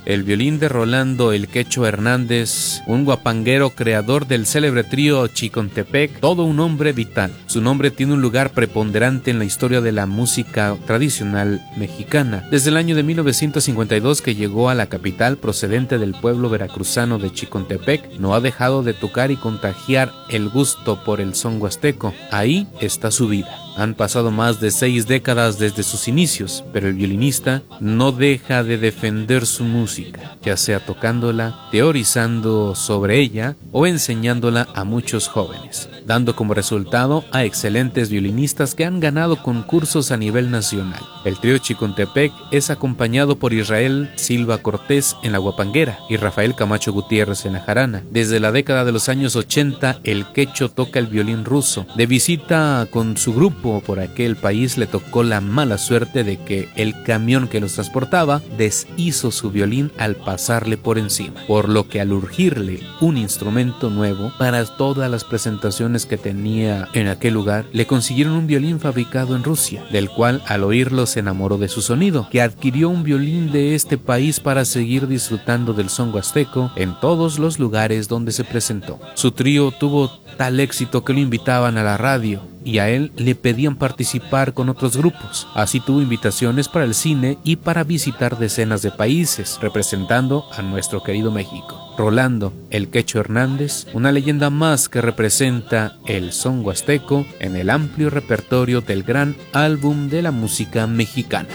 el violín de Rolando El Quecho Hernández, un guapanguero creador del célebre trío Chicontepec, todo un hombre vital. Su nombre tiene un lugar preponderante en la historia de la música tradicional mexicana. Desde el año de 1952 que llegó a la capital procedente del pueblo veracruzano de Chicontepec, no ha dejado de tocar y contagiar el gusto por el son huasteco. Ahí está su vida. Han pasado más de 6 décadas desde sus inicios, pero el violinista no deja de defender su música, ya sea tocándola, teorizando sobre ella o enseñándola a muchos jóvenes, dando como resultado a excelentes violinistas que han ganado concursos a nivel nacional. El trío Chicontepec es acompañado por Israel Silva Cortés en la guapanguera y Rafael Camacho Gutiérrez en la jarana. Desde la década de los años 80, el Quecho toca el violín ruso. De visita con su grupo por aquel país, le tocó la mala suerte de que el camión que los transportaba deshizo su violín al pasarle por encima, por lo que al urgirle un instrumento nuevo para todas las presentaciones que tenía en aquel lugar, le consiguieron un violín fabricado en Rusia, del cual al oírlo se enamoró de su sonido, que adquirió un violín de este país para seguir disfrutando del son huasteco en todos los lugares donde se presentó. Su trío tuvo tal éxito que lo invitaban a la radio y a él le pedían participar con otros grupos. Así tuvo invitaciones para el cine y para visitar decenas de países, representando a nuestro querido México. Rolando El Quecho Hernández, una leyenda más que representa el son huasteco en el amplio repertorio del gran álbum de la música mexicana.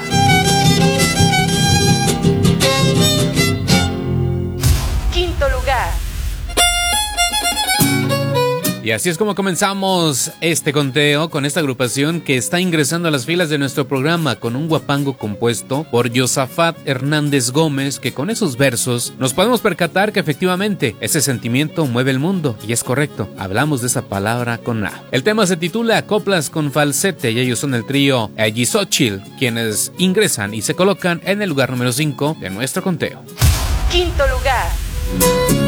Quinto lugar. Y así es como comenzamos este conteo con esta agrupación que está ingresando a las filas de nuestro programa con un guapango compuesto por Josafat Hernández Gómez, que con esos versos nos podemos percatar que efectivamente ese sentimiento mueve el mundo, y es correcto, hablamos de esa palabra con A. El tema se titula Coplas con Falsete y ellos son el trío Yisochil, quienes ingresan y se colocan en el lugar número 5 de nuestro conteo. Quinto lugar.